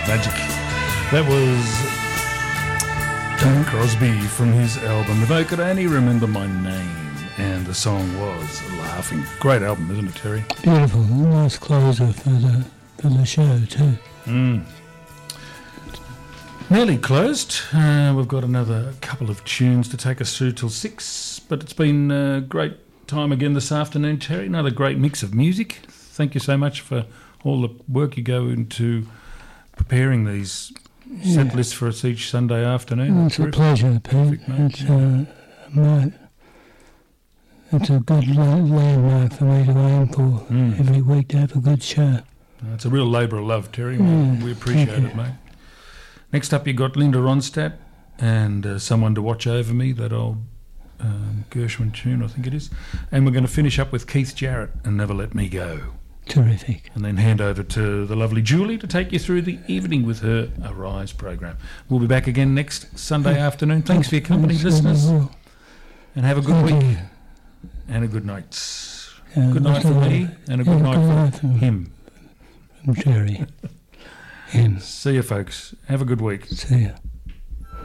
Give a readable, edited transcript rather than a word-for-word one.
Magic. That was David Crosby from his album If I Could Only Remember My Name, and the song was Laughing. Great album, isn't it, Terry? Beautiful. Nice closer for the show too. Nearly closed. We've got another couple of tunes to take us through till 6, but it's been a great time again this afternoon, Terry. Another great mix of music. Thank you so much for all the work you go into preparing these set lists for us each Sunday afternoon. It's a pleasure, Pete. It's a good landmark for me to aim for every week to have a good show. It's a real labour of love, Terry. We appreciate it, mate. Next up, you got Linda Ronstadt and Someone to Watch Over Me, that old Gershwin tune, I think it is. And we're going to finish up with Keith Jarrett and Never Let Me Go. Terrific. And then hand over to the lovely Julie to take you through the evening with her Arise program. We'll be back again next Sunday afternoon. Thanks for your company, listeners. And have a good week. And a good night. Good night for me and a good night for him. From Jerry. Him. See you, folks. Have a good week. See you.